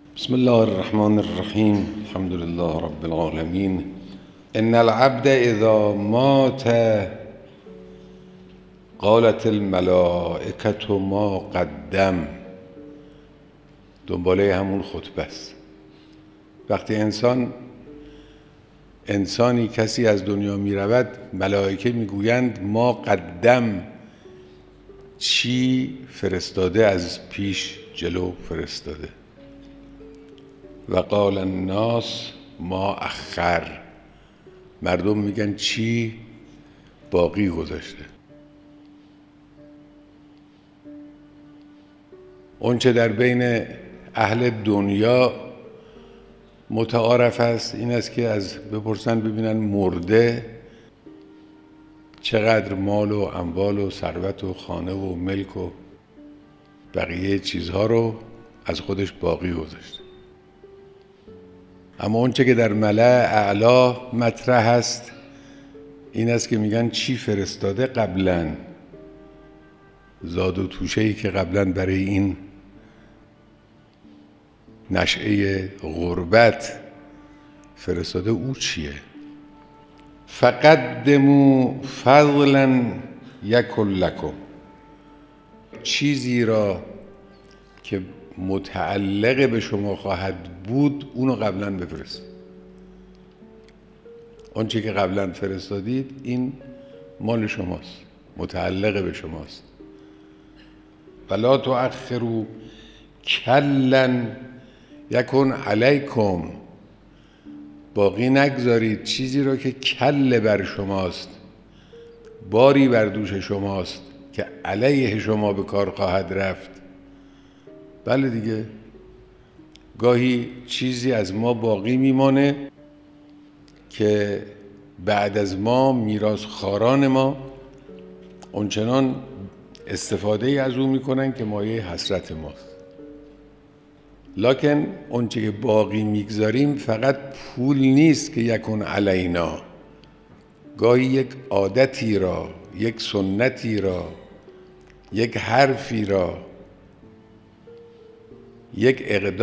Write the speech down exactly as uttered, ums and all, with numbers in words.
بسم الله الرحمن الرحیم. الحمد لله رب العالمین. ان العبد اذا مات قالت الملائکة ما قدم. دنباله همون خطبه است. وقتی انسان انسانی کسی از دنیا می رود، ملائکه می گویند ما قدم، چی فرستاده از پیش جلو فرستاده. و قال الناس ما اخر، مردم میگن چی باقی گذاشته. اون چه در بین اهل دنیا متعارف است این است که از بپرسن ببینن مرده چقدر مال و اموال و ثروت و خانه و ملک و بقیه چیزها رو از خودش باقی گذاشته. اما اون چه که در ملأ اعلا مطرح است این است که میگن چی فرستاده قبلا، زاد و توشه‌ای که قبلا برای این نشأه غربت فرستاده او چیه. فقدموا فضلا یکن لکم، چیزی را که متعلق به شما خواهد بود اونو قبلا بفرست. اون چی که قبلا فرستادید این مال شماست، متعلق به شماست. ولا تؤخروا کلا یکن علیکم، باقی نگذارید چیزی را که کل بر شماست، باری بر دوش شماست که علیه شما به کار خواهد رفت. بله دیگه، گاهی چیزی از ما باقی میمانه که بعد از ما میراثخواران ما اونچنان استفاده ای از او میکنن که مایه حسرت ماست. لکن اون چه که باقی میگذاریم فقط پول نیست که یکن علینا، گاهی یک عادتی را، یک سنتی را، یک حرفی را، یک اقدام